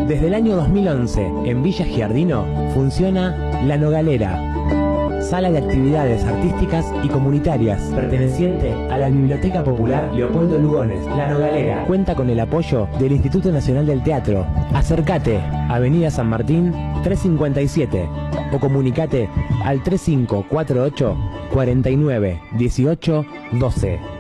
Desde el año 2011, en Villa Giardino, funciona La Nogalera, sala de actividades artísticas y comunitarias, perteneciente a la Biblioteca Popular Leopoldo Lugones. La Nogalera cuenta con el apoyo del Instituto Nacional del Teatro. Acércate, Avenida San Martín 357, o comunicate al 3548 49 18 12.